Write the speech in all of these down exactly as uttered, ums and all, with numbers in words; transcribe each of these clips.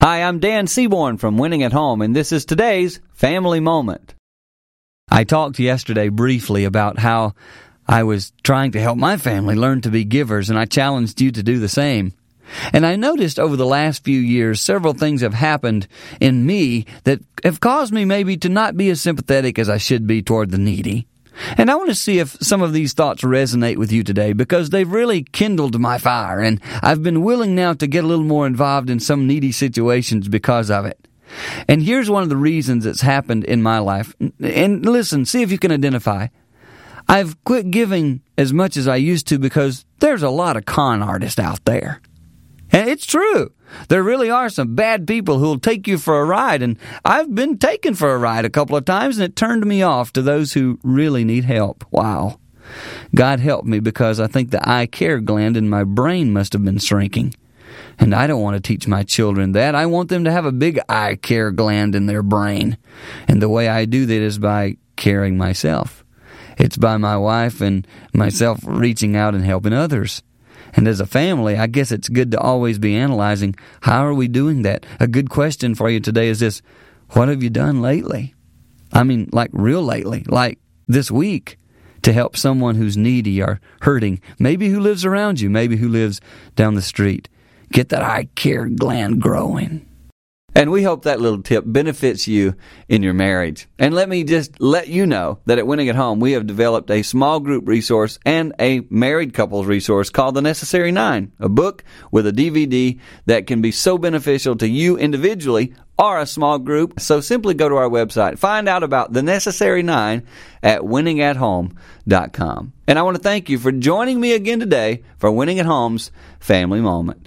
Hi, I'm Dan Seaborn from Winning at Home, and this is today's Family Moment. I talked yesterday briefly about how I was trying to help my family learn to be givers, and I challenged you to do the same. And I noticed over the last few years several things have happened in me that have caused me maybe to not be as sympathetic as I should be toward the needy. And I want to see if some of these thoughts resonate with you today, because they've really kindled my fire, and I've been willing now to get a little more involved in some needy situations because of it. And here's one of the reasons it's happened in my life. And listen, see if you can identify. I've quit giving as much as I used to because there's a lot of con artists out there. And it's true. There really are some bad people who'll take you for a ride, and I've been taken for a ride a couple of times, and it turned me off to those who really need help. Wow. God help me, because I think the eye care gland in my brain must have been shrinking. And I don't want to teach my children that. I want them to have a big eye care gland in their brain. And the way I do that is by caring myself. It's by my wife and myself reaching out and helping others. And as a family, I guess it's good to always be analyzing, how are we doing that? A good question for you today is this: what have you done lately? I mean, like real lately, like this week, to help someone who's needy or hurting, maybe who lives around you, maybe who lives down the street. Get that eye care gland growing. And we hope that little tip benefits you in your marriage. And let me just let you know that at Winning at Home, we have developed a small group resource and a married couples resource called The Necessary Nine, a book with a D V D that can be so beneficial to you individually or a small group. So simply go to our website, find out about The Necessary Nine at winning at home dot com. And I want to thank you for joining me again today for Winning at Home's Family Moment.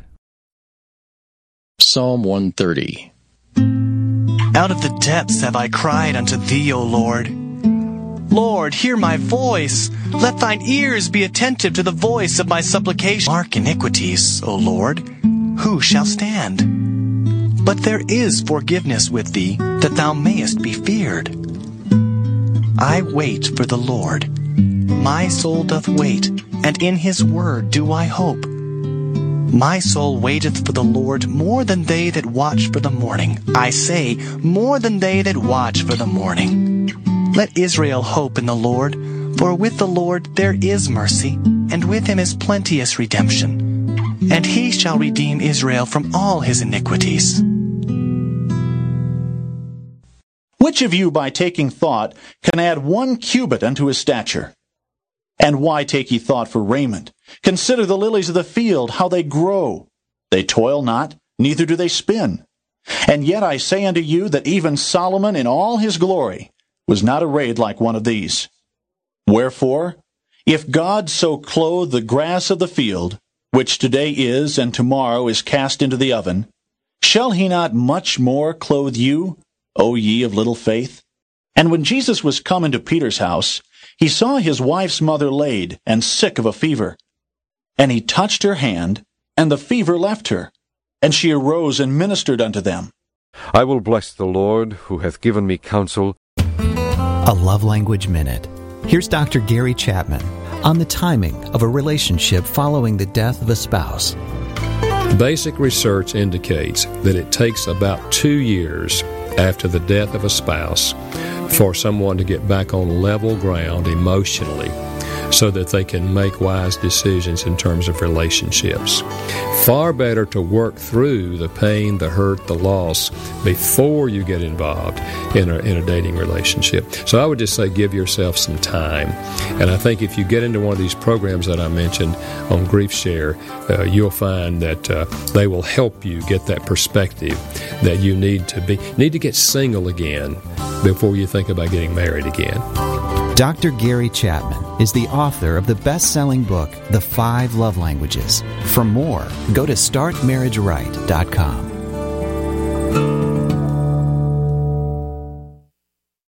Psalm one thirty. Out of the depths have I cried unto Thee, O Lord. Lord, hear my voice. Let Thine ears be attentive to the voice of my supplication. Mark iniquities, O Lord. Who shall stand? But there is forgiveness with Thee, that Thou mayest be feared. I wait for the Lord. My soul doth wait, and in His word do I hope. My soul waiteth for the Lord more than they that watch for the morning. I say, more than they that watch for the morning. Let Israel hope in the Lord, for with the Lord there is mercy, and with Him is plenteous redemption. And He shall redeem Israel from all his iniquities. Which of you by taking thought can add one cubit unto his stature? And why take ye thought for raiment? Consider the lilies of the field, how they grow. They toil not, neither do they spin. And yet I say unto you that even Solomon in all his glory was not arrayed like one of these. Wherefore, if God so clothe the grass of the field, which today is and tomorrow is cast into the oven, shall He not much more clothe you, O ye of little faith? And when Jesus was come into Peter's house, He saw his wife's mother laid, and sick of a fever. And He touched her hand, and the fever left her, and she arose and ministered unto them. I will bless the Lord, who hath given me counsel. A Love Language Minute. Here's Doctor Gary Chapman on the timing of a relationship following the death of a spouse. Basic research indicates that it takes about two years after the death of a spouse for someone to get back on level ground emotionally so that they can make wise decisions in terms of relationships. Far better to work through the pain, the hurt, the loss before you get involved in a, in a dating relationship. So I would just say give yourself some time. And I think if you get into one of these programs that I mentioned on Grief Share, uh, you'll find that uh, they will help you get that perspective that you need to be need to get single again before you think about getting married again. Doctor Gary Chapman is the author of the best-selling book, The Five Love Languages. For more, go to start marriage right dot com.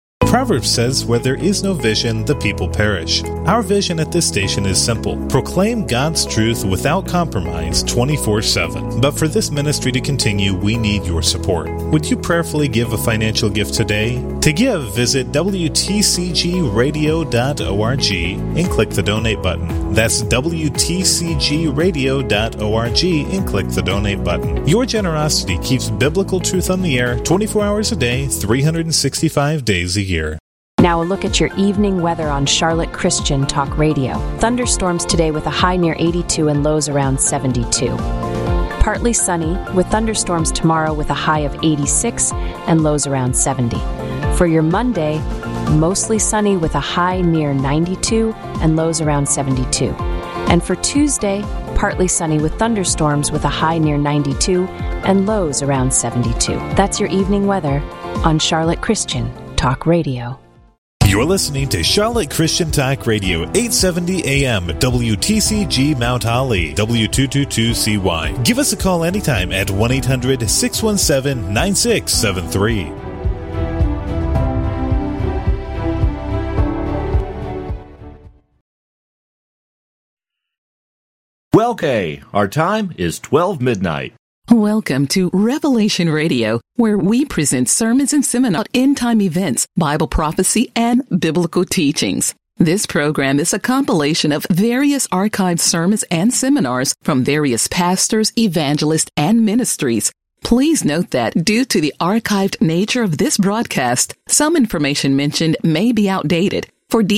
Proverbs says, where there is no vision, the people perish. Our vision at this station is simple. Proclaim God's truth without compromise twenty-four seven. But for this ministry to continue, we need your support. Would you prayerfully give a financial gift today? To give, visit W T C G radio dot org and click the donate button. That's W T C G radio dot org and click the donate button. Your generosity keeps biblical truth on the air twenty-four hours a day, three hundred sixty-five days a year. Now a look at your evening weather on Charlotte Christian Talk Radio. Thunderstorms today with a high near eighty-two and lows around seventy-two. Partly sunny with thunderstorms tomorrow with a high of eighty-six and lows around seventy. For your Monday, mostly sunny with a high near ninety-two and lows around seventy-two. And for Tuesday, partly sunny with thunderstorms with a high near ninety-two and lows around seventy-two. That's your evening weather on Charlotte Christian Talk Radio. You're listening to Charlotte Christian Talk Radio, eight seventy A M, W T C G Mount Holly, W two twenty-two C Y. Give us a call anytime at one eight hundred, six one seven, nine six seven three. Well, okay, our time is twelve midnight. Welcome to Revelation Radio, where we present sermons and seminars, end-time events, Bible prophecy, and biblical teachings. This program is a compilation of various archived sermons and seminars from various pastors, evangelists, and ministries. Please note that due to the archived nature of this broadcast, some information mentioned may be outdated. For